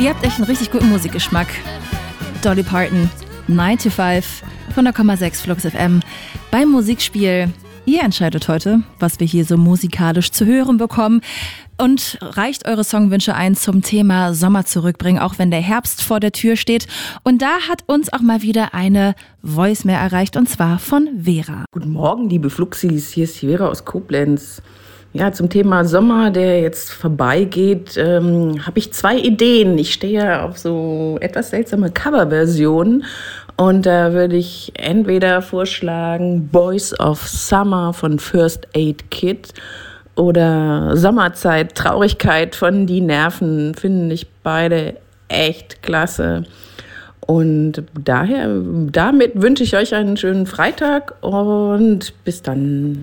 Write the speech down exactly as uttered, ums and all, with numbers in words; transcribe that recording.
Ihr habt echt einen richtig guten Musikgeschmack. Dolly Parton, nine to five, hundert Komma sechs Flux F M. Beim Musikspiel, ihr entscheidet heute, was wir hier so musikalisch zu hören bekommen. Und reicht eure Songwünsche ein zum Thema Sommer zurückbringen, auch wenn der Herbst vor der Tür steht. Und da hat uns auch mal wieder eine Voicemail erreicht, und zwar von Vera. Guten Morgen, liebe Fluxis, hier ist Vera aus Koblenz. Ja, zum Thema Sommer, der jetzt vorbeigeht, ähm, habe ich zwei Ideen. Ich stehe auf so etwas seltsame Coverversionen und da würde ich entweder vorschlagen Boys of Summer von First Aid Kit oder Sommerzeit, Traurigkeit von Die Nerven, finde ich beide echt klasse. Und daher, damit wünsche ich euch einen schönen Freitag und bis dann.